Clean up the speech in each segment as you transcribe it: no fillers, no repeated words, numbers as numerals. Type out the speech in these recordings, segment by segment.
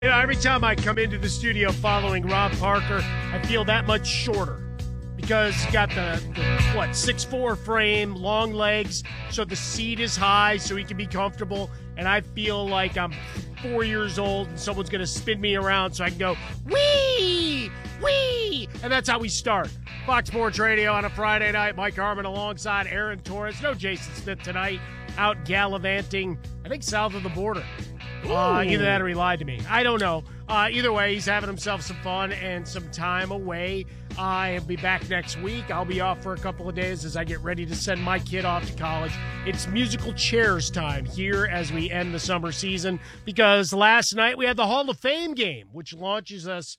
You know, every time I come into the studio following Rob Parker, I feel that much shorter because you got the 6'4" frame, long legs, so the seat is high so he can be comfortable, and I feel like I'm 4 years old and someone's going to spin me around so I can go, wee, wee, and that's how we start. Fox Sports Radio on a Friday night. Mike Harmon alongside Aaron Torres. No Jason Smith tonight, out gallivanting, I think, south of the border. Either that or he lied to me. I don't know. Either way, he's having himself some fun and some time away. I'll be back next week. I'll be off for a couple of days as I get ready to send my kid off to college. It's musical chairs time here as we end the summer season because last night we had the Hall of Fame game, which launches us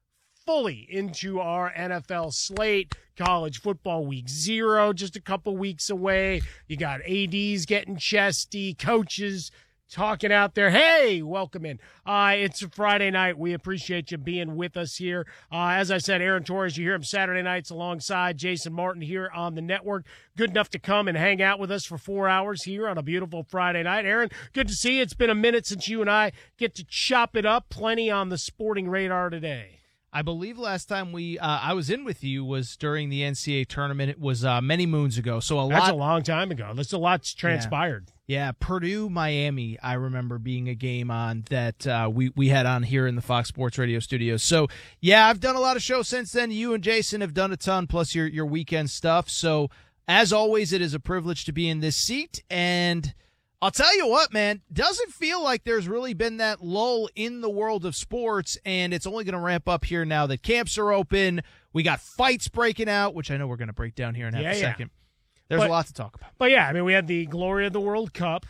fully into our NFL slate. College football week 0, just a couple weeks away. You got ADs getting chesty, coaches talking out there. Hey, welcome in. It's a Friday night. We appreciate you being with us here. As I said, Aaron Torres, you hear him Saturday nights alongside Jason Martin here on the network. Good enough to come and hang out with us for 4 hours here on a beautiful Friday night. Aaron, good to see you. It's been a minute since you and I get to chop it up. Plenty on the sporting radar today. I believe last time I was in with you was during the NCAA tournament. It was many moons ago. So That's a long time ago. There's a lot's transpired. Yeah, Purdue, Miami, I remember being a game on that we had on here in the Fox Sports Radio studios. So, yeah, I've done a lot of shows since then. You and Jason have done a ton, plus your weekend stuff. So, as always, it is a privilege to be in this seat. And I'll tell you what, man, doesn't feel like there's really been that lull in the world of sports, and it's only going to ramp up here now that camps are open. We got fights breaking out, which I know we're going to break down here in a second. There's a lot to talk about. But, yeah, I mean, we had the glory of the World Cup,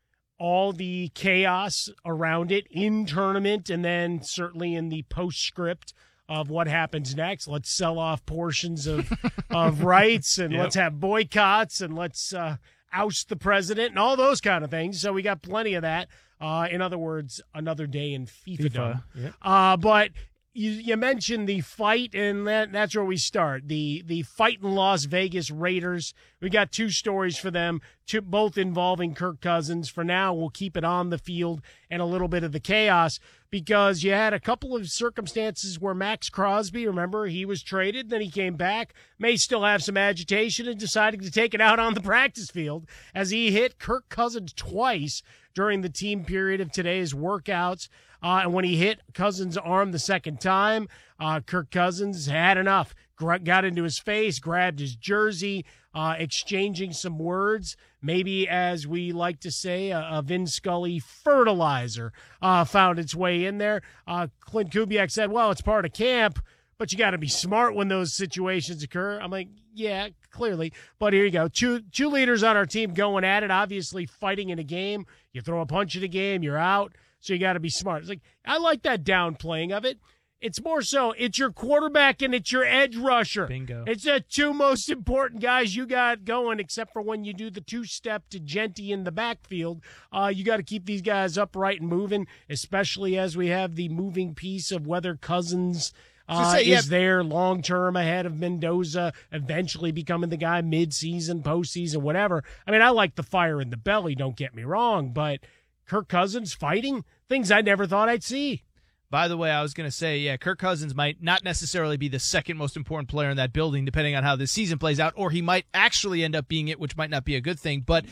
all the chaos around it in tournament, and then certainly in the postscript of what happens next. Let's sell off portions of rights, and let's have boycotts, and let's oust the president, and all those kind of things. So we got plenty of that. In other words, another day in FIFA. But you mentioned the fight, and that's where we start. The fight in Las Vegas Raiders. We got two stories for them, both involving Kirk Cousins. For now, we'll keep it on the field and a little bit of the chaos because you had a couple of circumstances where Max Crosby, remember, he was traded, then he came back, may still have some agitation and decided to take it out on the practice field as he hit Kirk Cousins twice during the team period of today's workouts. And when he hit Cousins' arm the second time, Kirk Cousins had enough. Got into his face, grabbed his jersey, exchanging some words. Maybe, as we like to say, a Vin Scully fertilizer found its way in there. Clint Kubiak said, well, it's part of camp, but you got to be smart when those situations occur. I'm like, yeah, clearly. But here you go. Two leaders on our team going at it, obviously fighting in a game. You throw a punch in a game, you're out. So you got to be smart. It's like, I like that downplaying of it. It's more so, it's your quarterback and it's your edge rusher. Bingo. It's the two most important guys you got going, except for when you do the two-step to Genty in the backfield. You got to keep these guys upright and moving, especially as we have the moving piece of whether Cousins is there long-term ahead of Mendoza, eventually becoming the guy mid-season, postseason, whatever. I mean, I like the fire in the belly, don't get me wrong, but Kirk Cousins fighting, things I never thought I'd see. By the way, I was going to say, Kirk Cousins might not necessarily be the second most important player in that building, depending on how this season plays out, or he might actually end up being it, which might not be a good thing. But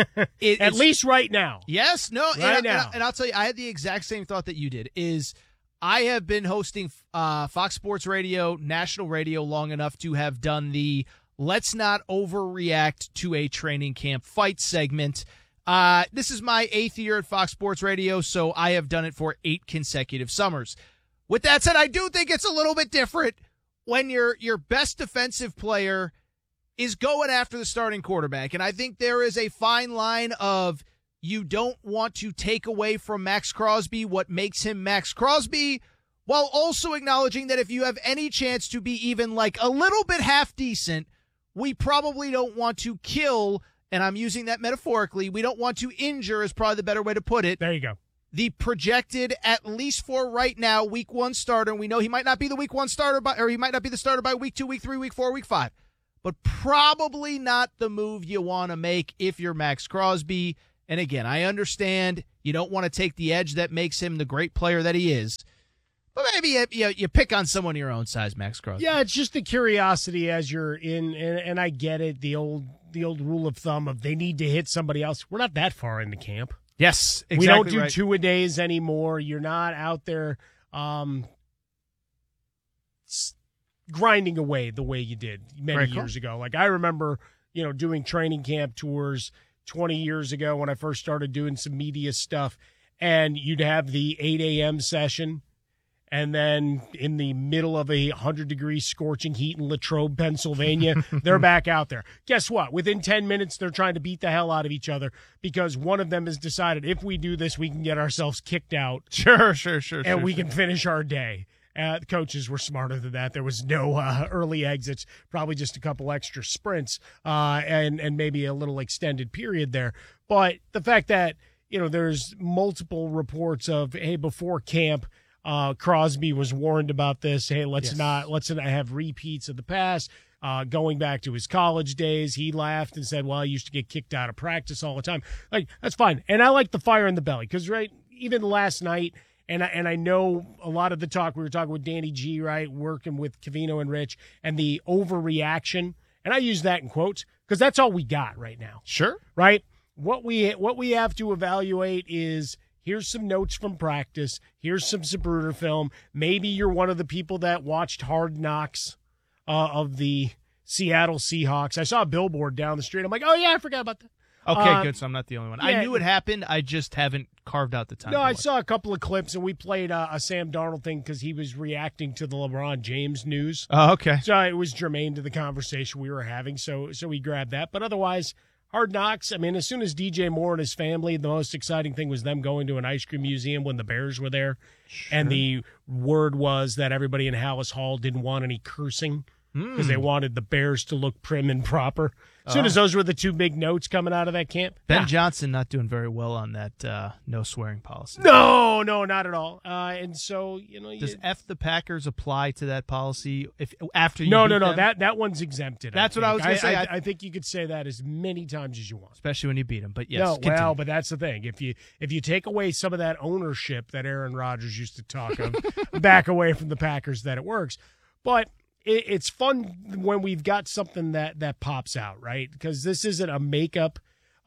at least right now. Yes, no, now. And I'll tell you, I had the exact same thought that you did. I have been hosting Fox Sports Radio, national radio, long enough to have done the let's not overreact to a training camp fight segment. This is my 8th year at Fox Sports Radio, so I have done it for 8 consecutive summers. With that said, I do think it's a little bit different when your best defensive player is going after the starting quarterback. And I think there is a fine line of you don't want to take away from Max Crosby what makes him Max Crosby, while also acknowledging that if you have any chance to be even like a little bit half decent, we probably don't want to kill, and I'm using that metaphorically, we don't want to injure is probably the better way to put it. There you go. The projected, at least for right now, week 1 starter, and we know he might not be the week 1 starter, or he might not be the starter by week 2, week 3, week 4, week 5, but probably not the move you want to make if you're Max Crosby. And again, I understand you don't want to take the edge that makes him the great player that he is. But maybe you pick on someone your own size, Max Crosby. Yeah, it's just the curiosity as you're in, and I get it, the old rule of thumb of they need to hit somebody else. We're not that far into camp. Yes, exactly. We don't do right. 2-a-days anymore. You're not out there grinding away the way you did many years ago. Like I remember, doing training camp tours 20 years ago when I first started doing some media stuff, and you'd have the 8 a.m. session. And then in the middle of a 100-degree scorching heat in Latrobe, Pennsylvania, they're back out there. Guess what? Within 10 minutes, they're trying to beat the hell out of each other because one of them has decided if we do this, we can get ourselves kicked out. Sure. And we can finish our day. The coaches were smarter than that. There was no early exits, probably just a couple extra sprints and maybe a little extended period there. But the fact that, there's multiple reports of, hey, before camp, Crosby was warned about this. Hey, let's not have repeats of the past. Going back to his college days, he laughed and said, well, I used to get kicked out of practice all the time. Like, that's fine. And I like the fire in the belly because, right, even last night, and I know a lot of the talk, we were talking with Danny G, right, working with Covino and Rich, and the overreaction. And I use that in quotes because that's all we got right now. Sure. Right? What we have to evaluate is, here's some notes from practice. Here's some Zapruder film. Maybe you're one of the people that watched Hard Knocks of the Seattle Seahawks. I saw a billboard down the street. I'm like, oh, yeah, I forgot about that. Okay, good. So I'm not the only one. Yeah, I knew it happened. I just haven't carved out the time. No, I saw a couple of clips, and we played a Sam Darnold thing because he was reacting to the LeBron James news. Oh, okay. So it was germane to the conversation we were having, so we grabbed that. But otherwise, Hard Knocks, I mean, as soon as DJ Moore and his family, the most exciting thing was them going to an ice cream museum when the Bears were there. Sure. And the word was that everybody in Hallis Hall didn't want any cursing because they wanted the Bears to look prim and proper. As soon as those were the two big notes coming out of that camp. Ben Johnson not doing very well on that no swearing policy. No, not at all. And so, does F the Packers apply to that policy after you No. them? That one's exempted. That's what I was going to say. I think you could say that as many times as you want. Especially when you beat them. But yes, well, but that's the thing. If you take away some of that ownership that Aaron Rodgers used to talk of, back away from the Packers, that it works. But it's fun when we've got something that pops out, right? Because this isn't a made up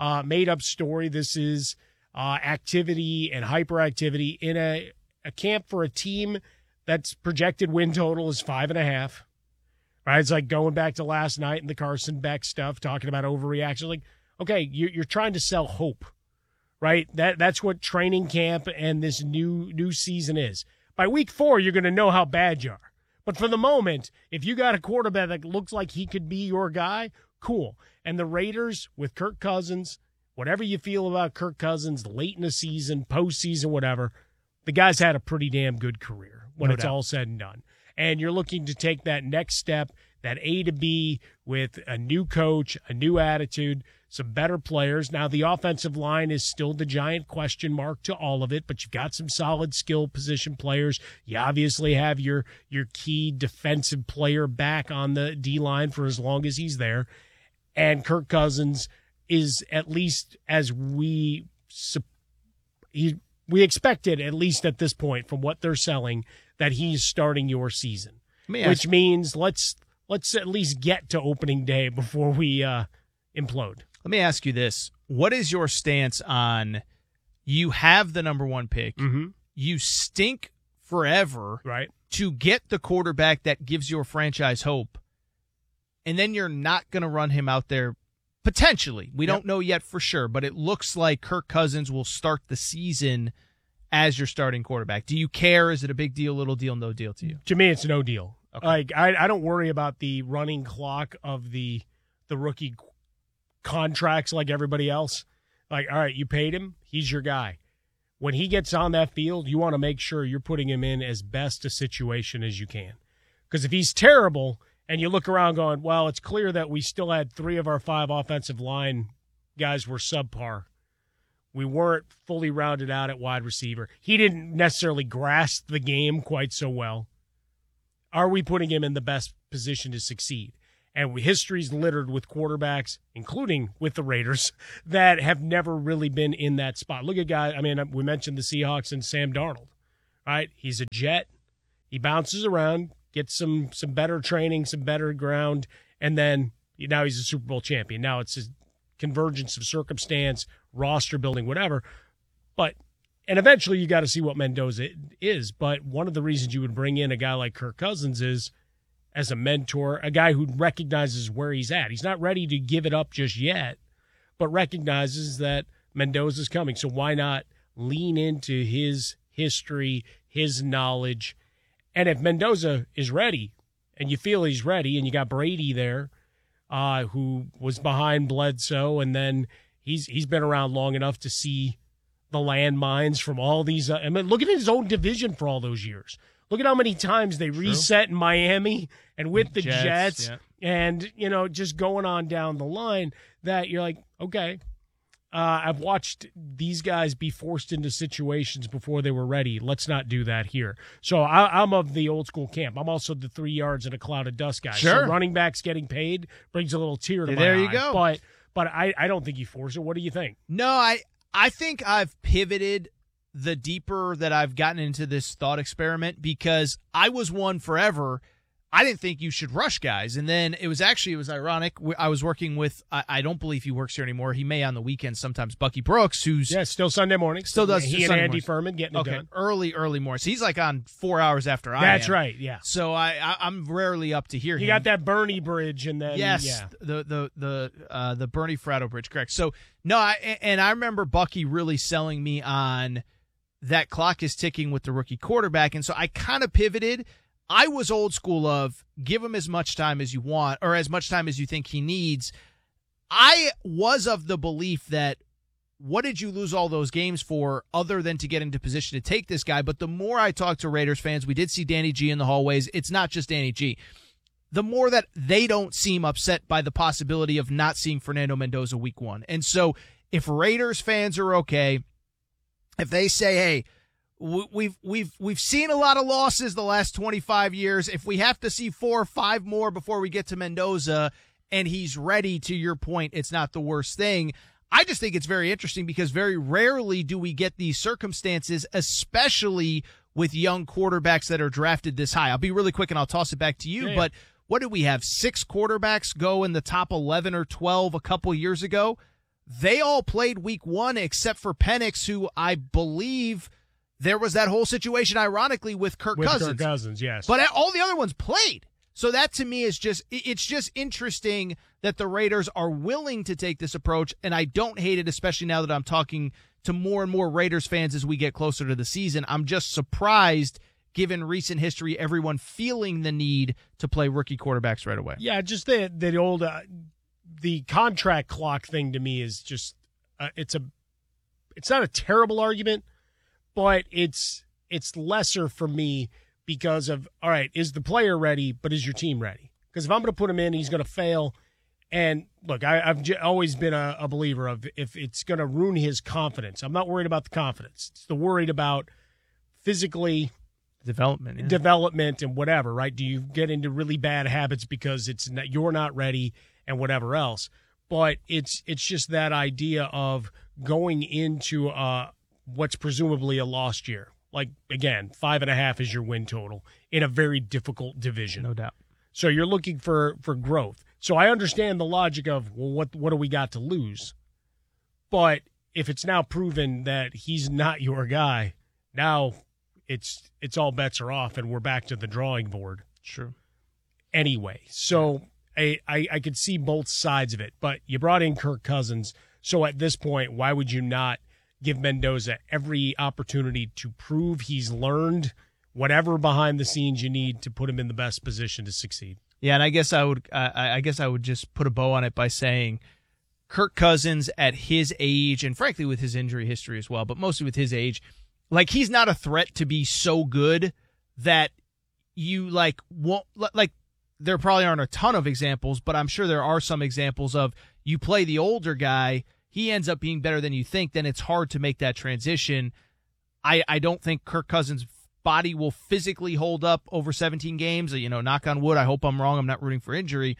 story. This is activity and hyperactivity in a camp for a team that's projected win total is 5.5. Right? It's like going back to last night and the Carson Beck stuff, talking about overreaction. Like, okay, you're trying to sell hope, right? That's what training camp and this new season is. By week 4, you're going to know how bad you are. But for the moment, if you got a quarterback that looks like he could be your guy, cool. And the Raiders with Kirk Cousins, whatever you feel about Kirk Cousins, late in the season, postseason, whatever, the guy's had a pretty damn good career when it's all said and done. And you're looking to take that next step, that A to B, with a new coach, a new attitude, some better players. Now, the offensive line is still the giant question mark to all of it, but you've got some solid skill position players. You obviously have your key defensive player back on the D-line for as long as he's there. And Kirk Cousins is, at least as we expected, at least at this point, from what they're selling, that he's starting your season. Which means let's at least get to opening day before we implode. Let me ask you this. What is your stance on you have the number 1 pick, you stink forever to get the quarterback that gives your franchise hope, and then you're not going to run him out there potentially. We don't know yet for sure, but it looks like Kirk Cousins will start the season as your starting quarterback. Do you care? Is it a big deal, little deal, no deal to you? To me, it's no deal. Okay. Like I don't worry about the running clock of the rookie contracts like everybody else. Like, all right, you paid him, he's your guy. When he gets on that field, you want to make sure you're putting him in as best a situation as you can. Because if he's terrible and you look around going, well, it's clear that we still had 3 of our 5 offensive line guys were subpar. We weren't fully rounded out at wide receiver. He didn't necessarily grasp the game quite so well. Are we putting him in the best position to succeed? And history's littered with quarterbacks, including with the Raiders, that have never really been in that spot. Look at guys, I mean, we mentioned the Seahawks and Sam Darnold, right? He's a jet. He bounces around, gets some better training, some better ground, and then now he's a Super Bowl champion. Now it's a convergence of circumstance, roster building, whatever. And eventually you got to see what Mendoza is. But one of the reasons you would bring in a guy like Kirk Cousins is as a mentor, a guy who recognizes where he's at. He's not ready to give it up just yet, but recognizes that Mendoza's coming. So why not lean into his history, his knowledge? And if Mendoza is ready, and you feel he's ready, and you got Brady there, who was behind Bledsoe, and then he's been around long enough to see the landmines from all these. I mean, look at his own division for all those years. Look at how many times they reset in Miami and with the Jets yeah. And, just going on down the line that you're like, okay, I've watched these guys be forced into situations before they were ready. Let's not do that here. So I'm of the old school camp. I'm also the 3 yards in a cloud of dust guy. Sure. So running backs getting paid brings a little tear to my there eye. you go. But I don't think you force it. What do you think? No, I think I've pivoted the deeper that I've gotten into this thought experiment, because I was one forever. I didn't think you should rush guys. And then it was ironic. I was working with, I don't believe he works here anymore. He may on the weekends sometimes, Bucky Brooks, who's still Sunday morning. Still does he and Sunday Andy mornings. Furman getting it done. Early morning. So he's like on 4 hours after I am. That's right, yeah. So I'm rarely up to hear him. You got that Bernie Bridge, and then yes, the Bernie Fratto Bridge, correct. So no, I remember Bucky really selling me on that clock is ticking with the rookie quarterback, and so I kind of pivoted. I was old school of give him as much time as you want, or as much time as you think he needs. I was of the belief that what did you lose all those games for other than to get into position to take this guy? But the more I talked to Raiders fans, we did see Danny G in the hallways. It's not just Danny G. The more that they don't seem upset by the possibility of not seeing Fernando Mendoza week one. And so if Raiders fans are okay, if they say, hey, we've seen a lot of losses the last 25 years. If we have to see 4 or 5 more before we get to Mendoza and he's ready, to your point, it's not the worst thing. I just think it's very interesting because very rarely do we get these circumstances, especially with young quarterbacks that are drafted this high. I'll be really quick and I'll toss it back to you. Yeah. But what did we have? 6 quarterbacks go in the top 11 or 12 a couple years ago. They all played week one except for Penix, who I believe there was that whole situation, ironically, with Kirk Cousins. Kirk Cousins, yes. But all the other ones played. So that to me is it's just interesting that the Raiders are willing to take this approach, and I don't hate it, especially now that I'm talking to more and more Raiders fans as we get closer to the season. I'm just surprised, given recent history, everyone feeling the need to play rookie quarterbacks right away. Yeah, just the old the contract clock thing to me is just it's not a terrible argument, but it's lesser for me because of, all right, is the player ready, but is your team ready? Because if I'm going to put him in, he's going to fail. And look, I've always been a believer of if it's going to ruin his confidence. I'm not worried about the confidence. It's the worried about physically development and whatever, right? Do you get into really bad habits because you're not ready and whatever else? But it's just that idea of going into what's presumably a lost year. Like, again, 5.5 is your win total in a very difficult division. No doubt. So you're looking for growth. So I understand the logic of, well, what do we got to lose? But if it's now proven that he's not your guy, now it's all bets are off and we're back to the drawing board. True. Anyway, so I could see both sides of it. But you brought in Kirk Cousins, so at this point, why would you not give Mendoza every opportunity to prove he's learned whatever behind the scenes you need to put him in the best position to succeed? Yeah, and I guess I would just put a bow on it by saying Kirk Cousins at his age, and frankly with his injury history as well, but mostly with his age, like he's not a threat to be so good that you won't there probably aren't a ton of examples, but I'm sure there are some examples of you play the older guy, he ends up being better than you think, then it's hard to make that transition. I don't think Kirk Cousins' body will physically hold up over 17 games. Knock on wood, I hope I'm wrong. I'm not rooting for injury.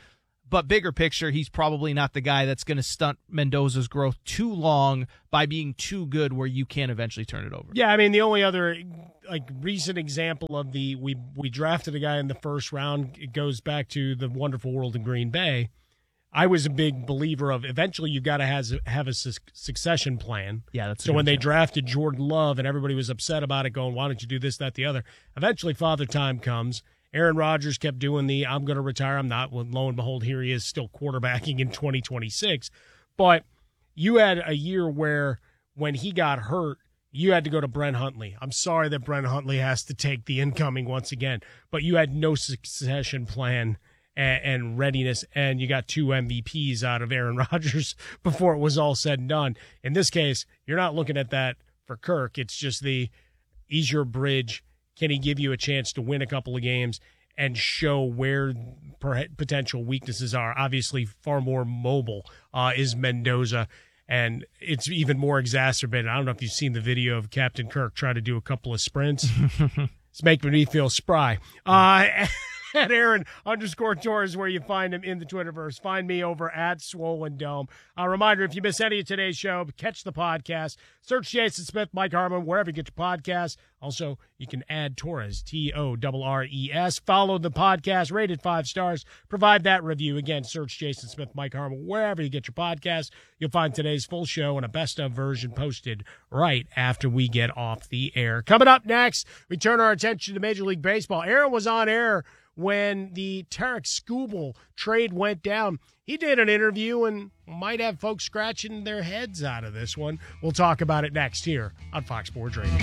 But bigger picture, he's probably not the guy that's going to stunt Mendoza's growth too long by being too good where you can't eventually turn it over. Yeah, I mean, the only other recent example of we drafted a guy in the first round, it goes back to the wonderful world in Green Bay. I was a big believer of eventually you've got to have a succession plan. Yeah, that's so when they drafted Jordan Love and everybody was upset about it, going, why don't you do this, that, the other? Eventually, Father Time comes. Aaron Rodgers kept doing I'm going to retire. I'm not. Well, lo and behold, here he is still quarterbacking in 2026. But you had a year where when he got hurt, you had to go to Brent Hundley. I'm sorry that Brent Hundley has to take the incoming once again, but you had no succession plan and readiness, and you got 2 MVPs out of Aaron Rodgers before it was all said and done. In this case, you're not looking at that for Kirk. It's just ease your bridge. Can he give you a chance to win a couple of games and show where potential weaknesses are? Obviously, far more mobile is Mendoza, and it's even more exacerbated. I don't know if you've seen the video of Captain Kirk try to do a couple of sprints. It's making me feel spry. At Aaron_Torres, where you find him in the Twitterverse. Find me over at Swollen Dome. A reminder, if you miss any of today's show, catch the podcast. Search Jason Smith, Mike Harmon, wherever you get your podcasts. Also, you can add Torres, Torres. Follow the podcast, rated 5 stars. Provide that review. Again, search Jason Smith, Mike Harmon, wherever you get your podcasts. You'll find today's full show and a best-of version posted right after we get off the air. Coming up next, we turn our attention to Major League Baseball. Aaron was on air when the Tarek Skubal trade went down. He did an interview and might have folks scratching their heads out of this one. We'll talk about it next here on Fox Sports Radio.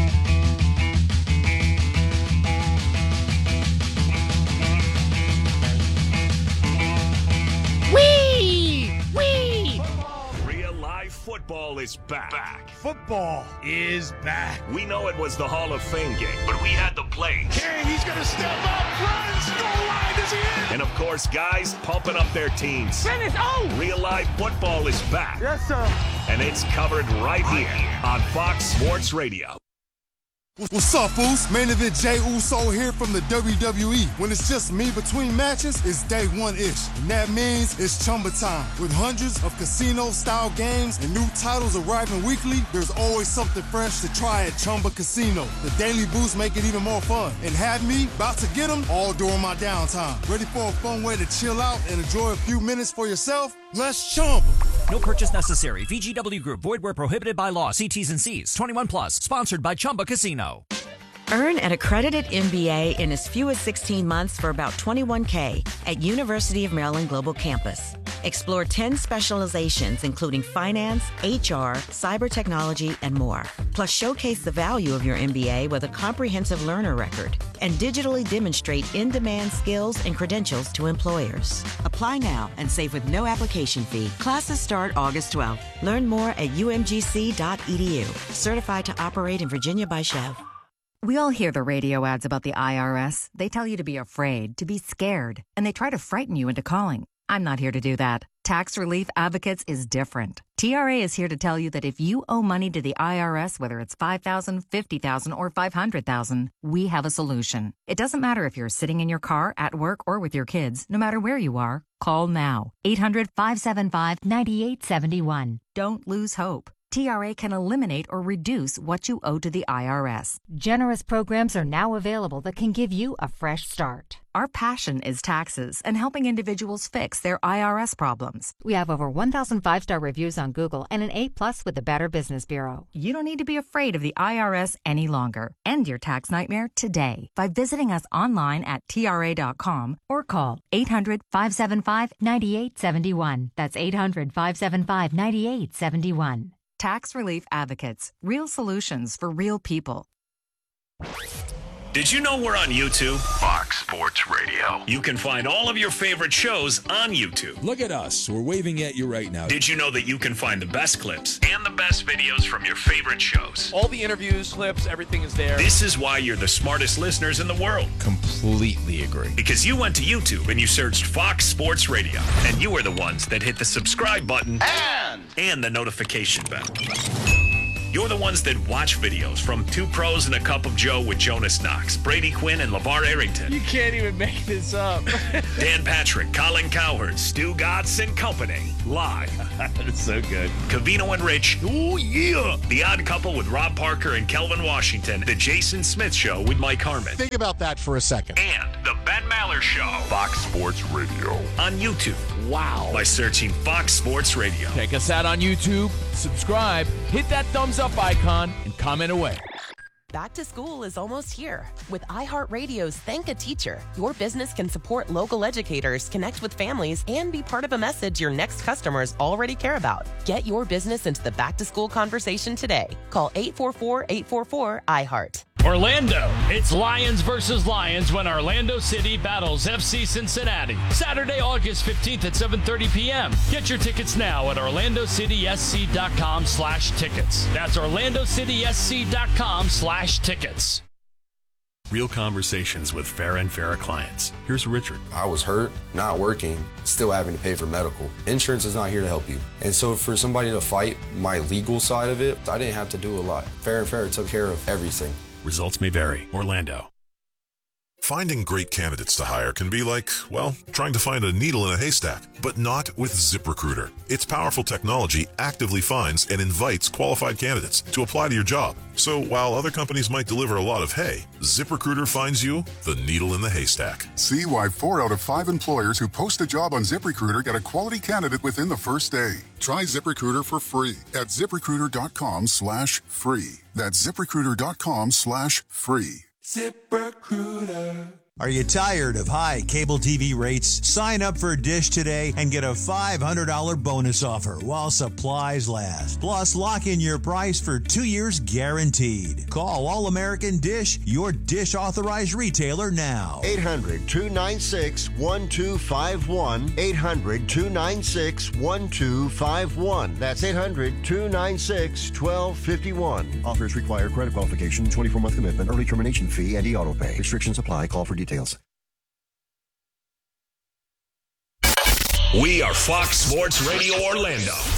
Football is back. Football is back. We know it was the Hall of Fame game, but we had the plays. Okay, he's going to step up, runs, goal line, is he in? And, of course, guys pumping up their teams. Finish, oh! Real life football is back. Yes, sir. And it's covered right here on Fox Sports Radio. What's up, fools? Main event Jey Uso here from the WWE. When it's just me between matches, it's day one-ish. And that means it's Chumba time. With hundreds of casino-style games and new titles arriving weekly, there's always something fresh to try at Chumba Casino. The daily boosts make it even more fun. And have me about to get them all during my downtime. Ready for a fun way to chill out and enjoy a few minutes for yourself? Let's Chumba. No purchase necessary. VGW Group. Void where prohibited by law. See T's and C's. 21 plus. Sponsored by Chumba Casino. Earn an accredited MBA in as few as 16 months for about $21K at University of Maryland Global Campus. Explore 10 specializations, including finance, HR, cyber technology, and more. Plus, showcase the value of your MBA with a comprehensive learner record and digitally demonstrate in-demand skills and credentials to employers. Apply now and save with no application fee. Classes start August 12th. Learn more at umgc.edu. Certified to operate in Virginia by Chev. We all hear the radio ads about the IRS. They tell you to be afraid, to be scared, and they try to frighten you into calling. I'm not here to do that. Tax Relief Advocates is different. TRA is here to tell you that if you owe money to the IRS, whether it's $5,000, $50,000, or $500,000, we have a solution. It doesn't matter if you're sitting in your car, at work, or with your kids. No matter where you are, call now. 800-575-9871. Don't lose hope. TRA can eliminate or reduce what you owe to the IRS. Generous programs are now available that can give you a fresh start. Our passion is taxes and helping individuals fix their IRS problems. We have over 1,000 5-star reviews on Google and an A+ with the Better Business Bureau. You don't need to be afraid of the IRS any longer. End your tax nightmare today by visiting us online at TRA.com or call 800-575-9871. That's 800-575-9871. Tax Relief Advocates. Real solutions for real people. Did you know we're on YouTube? Fox Sports Radio. You can find all of your favorite shows on YouTube. Look at us. We're waving at you right now. Did you know that you can find the best clips and the best videos from your favorite shows? All the interviews, clips, everything is there. This is why you're the smartest listeners in the world. Completely agree. Because you went to YouTube and you searched Fox Sports Radio, and you were the ones that hit the subscribe button and the notification bell. You're the ones that watch videos from Two Pros and a Cup of Joe with Jonas Knox, Brady Quinn, and LeVar Arrington. You can't even make this up. Dan Patrick, Colin Cowherd, Stu Gatz, and company. Live. That is so good. Covino and Rich. Oh, yeah. The Odd Couple with Rob Parker and Kelvin Washington. The Jason Smith Show with Mike Harmon. Think about that for a second. And the Ben Maller Show. Fox Sports Radio. On YouTube. Wow. By searching Fox Sports Radio. Check us out on YouTube. Subscribe. Hit that thumbs up icon and comment away. Back to school is almost here. With iHeartRadio's Thank a Teacher, your business can support local educators, connect with families, and be part of a message your next customers already care about. Get your business into the back-to-school conversation today. Call 844-844-iHeart. Orlando, it's Lions versus Lions when Orlando City battles FC Cincinnati. Saturday, August 15th at 7:30 p.m. Get your tickets now at orlandocitysc.com/tickets. That's orlandocitysc.com/tickets. Real conversations with Farah and Farah clients. Here's Richard. I was hurt, not working, still having to pay for medical. Insurance is not here to help you. And so for somebody to fight my legal side of it, I didn't have to do a lot. Farah and Farah took care of everything. Results may vary. Orlando. Finding great candidates to hire can be like, well, trying to find a needle in a haystack, but not with ZipRecruiter. Its powerful technology actively finds and invites qualified candidates to apply to your job. So while other companies might deliver a lot of hay, ZipRecruiter finds you the needle in the haystack. See why 4 out of 5 employers who post a job on ZipRecruiter get a quality candidate within the first day. Try ZipRecruiter for free at ZipRecruiter.com/free. That's ZipRecruiter.com/free. ZipRecruiter. Are you tired of high cable TV rates? Sign up for Dish today and get a $500 bonus offer while supplies last. Plus, lock in your price for 2 years guaranteed. Call All American Dish, your Dish authorized retailer now. 800-296-1251. 800-296-1251. That's 800-296-1251. Offers require credit qualification, 24-month commitment, early termination fee, and e-auto pay. Restrictions apply. Call for details. We are Fox Sports Radio Orlando.